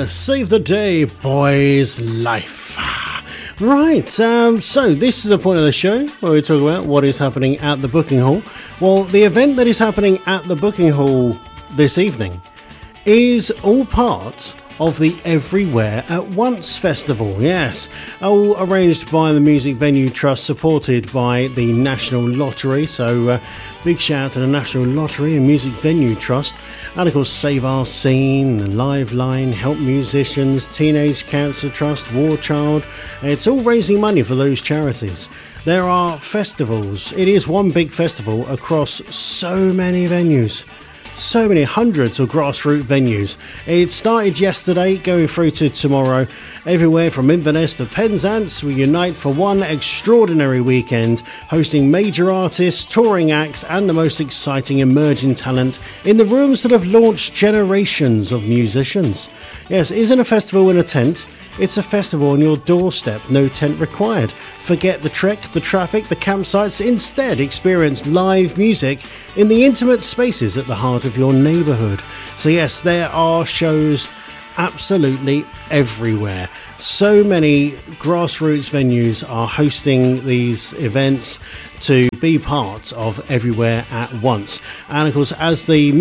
Save the Day, Boys Life. Right, so this is the point of the show where we talk about what is happening at the Booking Hall. Well, the event that is happening at the Booking Hall this evening is all part of the Everywhere at Once Festival. Yes, all arranged by the Music Venue Trust, supported by the National Lottery. So big shout out to the National Lottery and Music Venue Trust. And of course, Save Our Scene, Liveline, Help Musicians, Teenage Cancer Trust, War Child. It's all raising money for those charities. There are festivals. It is one big festival across so many venues. So many hundreds of grassroots venues. It started yesterday, going through to tomorrow. Everywhere from Inverness to Penzance, we unite for one extraordinary weekend, hosting major artists, touring acts, and the most exciting emerging talent in the rooms that have launched generations of musicians. Yes, it isn't a festival in a tent. It's a festival on your doorstep, no tent required. Forget the trek, the traffic, the campsites. Instead, experience live music in the intimate spaces at the heart of your neighbourhood. So yes, there are shows absolutely everywhere. So many grassroots venues are hosting these events to be part of Everywhere at Once. And of course, as the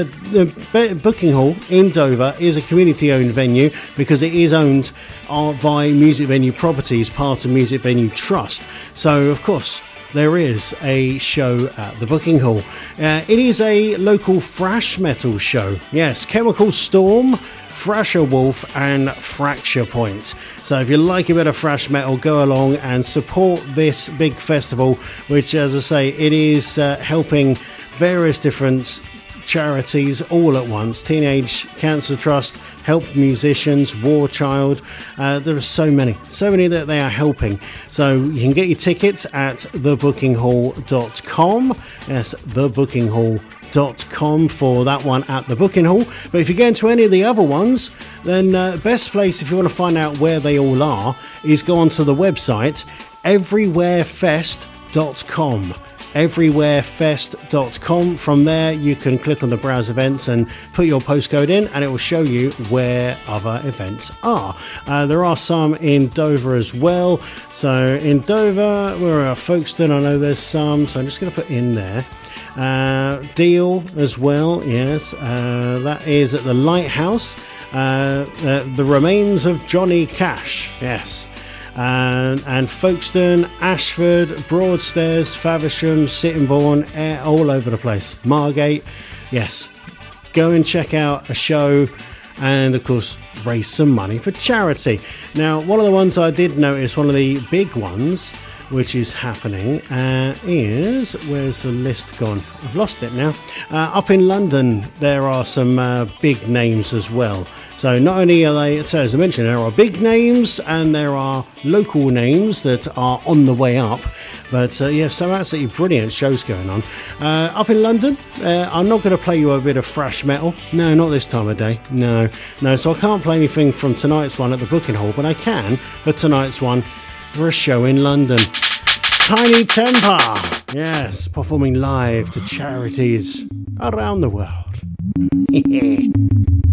Booking Hall in Dover is a community-owned venue because it is owned by Music Venue Properties, part of Music Venue Trust. So of course, there is a show at the Booking Hall. It is a local thrash metal show. Yes, Chemical Storm, Thrasher Wolf and Fracture Point. So if you like a bit of thrash metal, go along and support this big festival, which, as I say, it is helping various different charities all at once. Teenage Cancer Trust, Help Musicians, War Child. There are so many that they are helping. So you can get your tickets at thebookinghall.com. Yes, thebookinghall.com for that one at the Booking Hall. But if you go into any of the other ones, then best place if you want to find out where they all are is go onto the website everywherefest.com. everywherefest.com. From there you can click on the browse events and put your postcode in, and it will show you where other events are. There are some in Dover as well. So in Dover, where are Folkestone? I know there's some, so I'm just going to put in there. Deal as well, yes, that is at the Lighthouse. The Remains of Johnny Cash, yes, and Folkestone, Ashford, Broadstairs, Faversham, Sittingbourne, all over the place. Margate, yes, go and check out a show and of course raise some money for charity. Now, one of the ones I did notice, one of the big ones which is happening is, where's the list gone? I've lost it now. Up in London, there are some big names as well. So not only are they, so as I mentioned, there are big names and there are local names that are on the way up. But yeah, some absolutely brilliant shows going on. Up in London, I'm not going to play you a bit of thrash metal. No, not this time of day. No. So I can't play anything from tonight's one at the Booking Hall, but I can for tonight's one for a show in London. Tiny Temper, yes, performing live to charities around the world.